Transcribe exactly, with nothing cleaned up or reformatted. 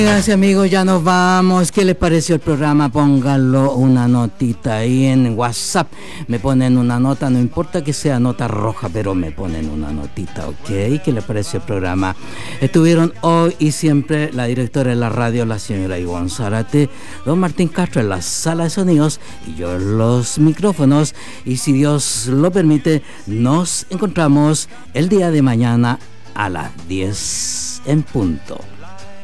Amigas y amigos, ya nos vamos. ¿Qué les pareció el programa? Pónganlo una notita ahí en WhatsApp. Me ponen una nota, no importa que sea nota roja, pero me ponen una notita, ¿ok? ¿Qué les pareció el programa? Estuvieron hoy y siempre la directora de la radio, la señora Ivonne Zárate, don Martín Castro en la sala de sonidos y yo en los micrófonos. Y si Dios lo permite, nos encontramos el día de mañana a las diez en punto.